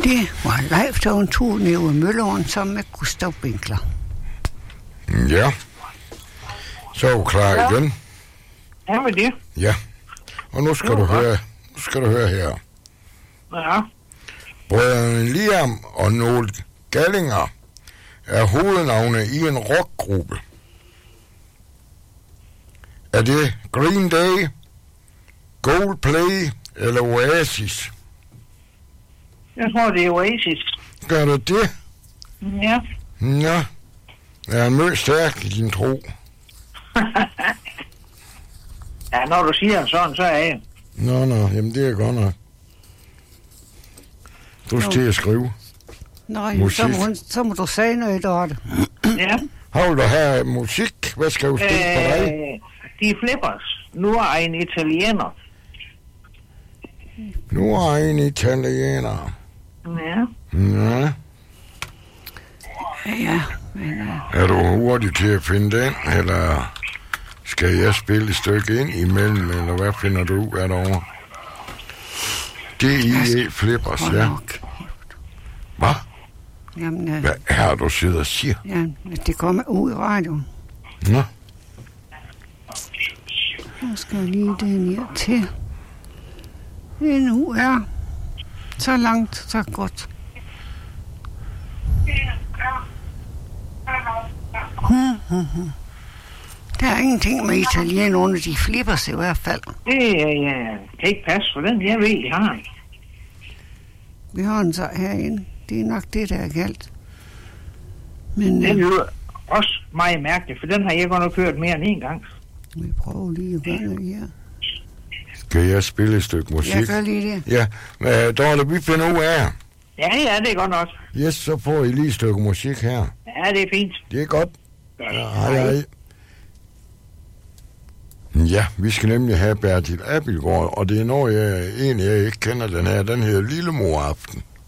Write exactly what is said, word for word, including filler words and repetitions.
Det var Leif, der en tur nede i Mølleåen sammen med Gustav Winkler. Ja. Så er du klar ja. igen. Ja, med det. Ja. Og nu skal, du høre, nu skal du høre her. Ja. Brødrene Liam og Noel Gallagher er hovednavne i en rockgruppe. Er det Green Day, Coldplay eller Oasis? Jeg tror, det er Oasis. Gør det det? Ja. Nå. Jeg er mødt stærk i din tro. Ja, når du siger sådan, så er jeg. Nå, nå, jamen det er godt nok. Du skal til at skrive. Nej, så må, så må du sige noget, Dorte. Ja. Har du have musik? Hvad skal du spille øh, på dig? De Flippers. Nu er en italiener. Nu er en italiener. Ja. Ja. Ja, men... Uh... Er du hurtig til at finde den, eller skal jeg spille et stykke ind imellem, eller hvad finder du ud af derovre? D I E Flippers, ja. Hvad? Jamen, uh... hvad er du sidder og siger? Ja, det kommer ud i radioen. Nå. Nu skal jeg lige den her til. Nu er så langt, så godt. Hmm, hmm, hmm. Der er ingenting med italien under de Flippers i hvert fald. Det er, ja, kan ikke passe for den, jeg ved, I har. Vi har den så herinde. Det er nok det, der er galt. Men den lyder også meget mærkeligt, for den har jeg godt nok hørt mere end en gang. Vi prøver lige at gøre det her. Kan jeg spille et stykke musik? Jeg gør lige det. Ja, men Dorte, vi finder ud af. Ja, ja, det er godt nok. Yes, så får I lige et stykke musik her. Ja, det er fint. Det er godt. Ja, hej, hej. Ja, vi skal nemlig have Bertil Abildgaard, og det er noget, jeg egentlig jeg ikke kender den her. Den hedder Lillemor Aften.